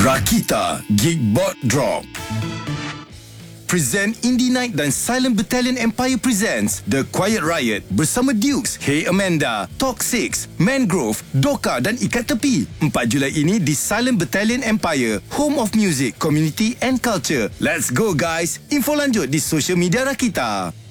Rakita Geekbot Drop Present Indie Night dan Silent Battalion Empire presents The Quiet Riot bersama Dukes, Hey Amanda, Talk 6, Mangrove, Doka dan Ikat Tepi. 4 Julai ini di Silent Battalion Empire, Home of Music, Community and Culture. Let's go guys. Info lanjut di social media Rakita.